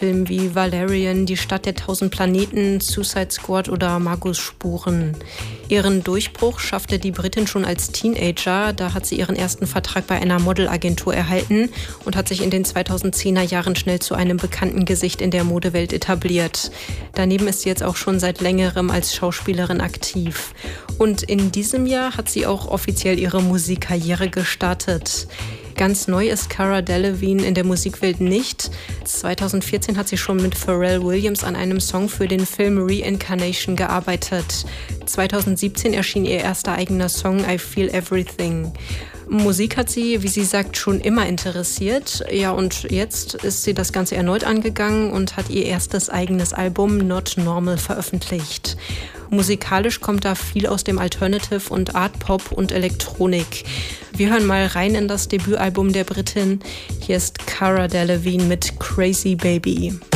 Filmen wie Valerian, Die Stadt der 1000 Planeten, Suicide Squad oder Magus Spuren. Ihren Durchbruch schaffte die Britin schon als Teenager. Da hat sie ihren ersten Vertrag bei einer Modelagentur erhalten und hat sich in den 2010er Jahren schnell zu einem bekannten Gesicht in der Modewelt etabliert. Daneben ist sie jetzt auch schon seit längerem als Schauspielerin aktiv. Und in diesem Jahr hat sie auch offiziell ihre Musikkarriere gestartet. Ganz neu ist Cara Delevingne in der Musikwelt nicht. 2014 hat sie schon mit Pharrell Williams an einem Song für den Film Reincarnation gearbeitet. 2017 erschien ihr erster eigener Song I Feel Everything. Musik hat sie, wie sie sagt, schon immer interessiert. Ja, und jetzt ist sie das Ganze erneut angegangen und hat ihr erstes eigenes Album Not Normal veröffentlicht. Musikalisch kommt da viel aus dem Alternative und Art Pop und Elektronik. Wir hören mal rein in das Debütalbum der Britin. Hier ist Cara Delevingne mit Crazy Baby.